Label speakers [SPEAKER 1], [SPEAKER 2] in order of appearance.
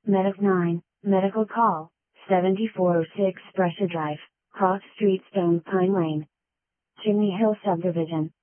[SPEAKER 1] Medic 9, medical call, 7406 Brescia Drive, Cross Street, Stone Pine Lane, Chimney Hill Subdivision.